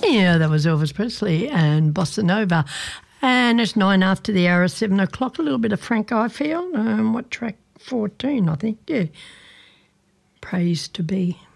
Yeah, that was Elvis Presley and Bossa Nova. And it's 9 after the hour of 7 o'clock. A little bit of Frank Ifield. What track? 14, I think. Yeah. Praise to be.